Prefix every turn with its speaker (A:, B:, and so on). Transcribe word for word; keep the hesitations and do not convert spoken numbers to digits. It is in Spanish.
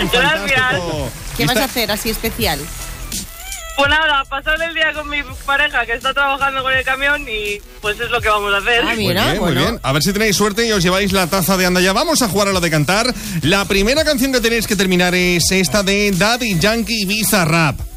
A: Gracias.
B: ¿Qué vas a hacer así especial?
A: Pues nada, pasar el día con mi pareja que está trabajando con el camión y pues es lo que vamos a hacer.
B: Ah,
C: Muy
B: mira,
C: bien,
B: bueno.
C: muy bien. A ver si tenéis suerte y os lleváis la taza de Anda Ya. Vamos a jugar a lo de cantar. La primera canción que tenéis que terminar es esta de Daddy Yankee Bizarrap.